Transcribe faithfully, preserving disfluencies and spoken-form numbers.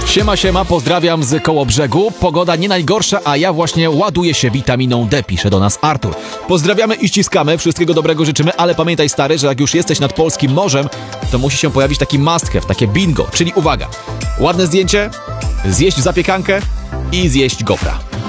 Siema, siema, pozdrawiam z Kołobrzegu. Pogoda nie najgorsza, a ja właśnie ładuję się witaminą D, pisze do nas Artur. Pozdrawiamy i ściskamy, wszystkiego dobrego życzymy, ale pamiętaj, stary, że jak już jesteś nad polskim morzem, to musi się pojawić taki must have, takie bingo, czyli uwaga, ładne zdjęcie, zjeść zapiekankę i zjeść gofra.